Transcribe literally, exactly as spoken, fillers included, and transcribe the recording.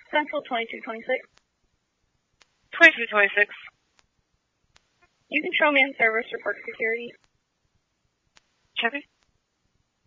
Central twenty-two twenty-six. twenty-two twenty-six. You can show me in service report security. Chevy?